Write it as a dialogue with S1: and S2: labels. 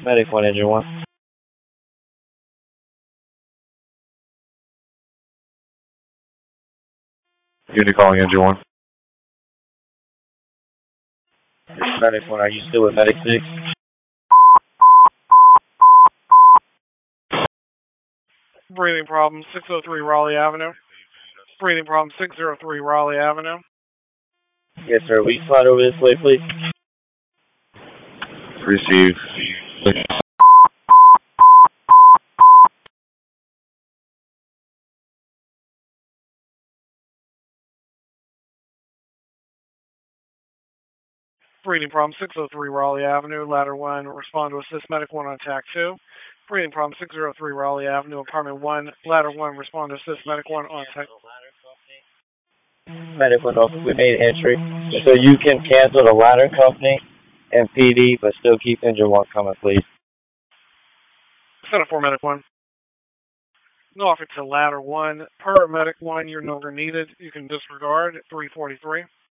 S1: Medic 1, Engine 1.
S2: Unit calling Engine 1.
S1: Medic 1, are you still with Medic 6?
S3: Breathing problem 603 Raleigh Avenue. Breathing problem 603 Raleigh Avenue.
S1: Yes, sir. Will you slide over this way, please?
S2: Receive.
S3: Breathing problem 603 Raleigh Avenue. Ladder 1, respond to assist Medic 1 on attack 2. Breathing problem 603 Raleigh Avenue, apartment 1. Ladder 1, respond to assist Medic 1 on attack.
S1: Medic 1, officer, we made entry. So you can cancel the ladder company and PD, but still keep Engine 1 coming, please.
S3: Center 4 Medic 1. No offer to Ladder 1. Per Medic 1, you're no longer needed. You can disregard at 343.